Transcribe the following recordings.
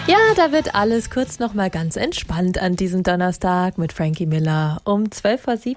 Ja, da wird alles kurz noch mal ganz entspannt an diesem Donnerstag mit Frankie Miller um 7:12.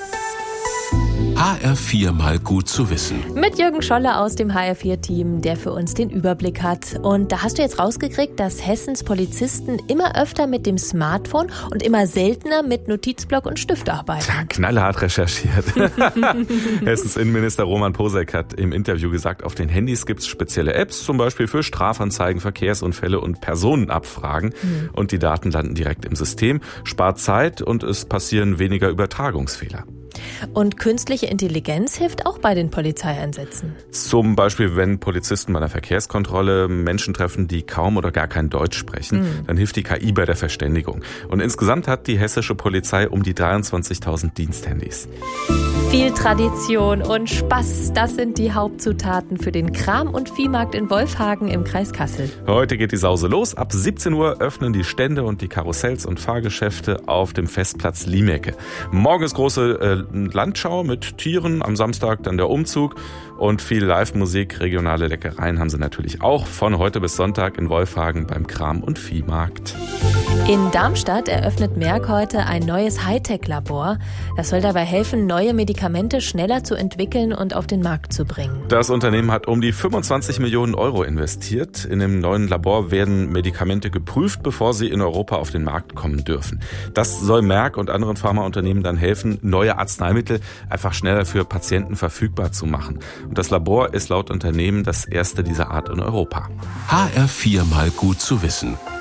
HR4 mal gut zu wissen. Mit Jürgen Scholle aus dem HR4-Team, der für uns den Überblick hat. Und da hast du jetzt rausgekriegt, dass Hessens Polizisten immer öfter mit dem Smartphone und immer seltener mit Notizblock und Stift arbeiten. Ja, knallhart recherchiert. Hessens Innenminister Roman Posek hat im Interview gesagt, auf den Handys gibt es spezielle Apps, zum Beispiel für Strafanzeigen, Verkehrsunfälle und Personenabfragen. Und die Daten landen direkt im System, spart Zeit und es passieren weniger Übertragungsfehler. Und künstliche Intelligenz hilft auch bei den Polizeieinsätzen. Zum Beispiel, wenn Polizisten bei einer Verkehrskontrolle Menschen treffen, die kaum oder gar kein Deutsch sprechen, dann hilft die KI bei der Verständigung. Und insgesamt hat die hessische Polizei um die 23.000 Diensthandys. Viel Tradition und Spaß, das sind die Hauptzutaten für den Kram- und Viehmarkt in Wolfhagen im Kreis Kassel. Heute geht die Sause los. Ab 17 Uhr öffnen die Stände und die Karussells und Fahrgeschäfte auf dem Festplatz Liemecke. Morgen ist große Landschau mit Tieren, am Samstag dann der Umzug und viel Live-Musik. Regionale Leckereien haben sie natürlich auch von heute bis Sonntag in Wolfhagen beim Kram- und Viehmarkt. In Darmstadt eröffnet Merck heute ein neues Hightech-Labor. Das soll dabei helfen, neue Medikamente schneller zu entwickeln und auf den Markt zu bringen. Das Unternehmen hat um die 25 Millionen Euro investiert. In dem neuen Labor werden Medikamente geprüft, bevor sie in Europa auf den Markt kommen dürfen. Das soll Merck und anderen Pharmaunternehmen dann helfen, neue Arzneimittel einfach schneller für Patienten verfügbar zu machen. Und das Labor ist laut Unternehmen das erste dieser Art in Europa. HR4 mal gut zu wissen.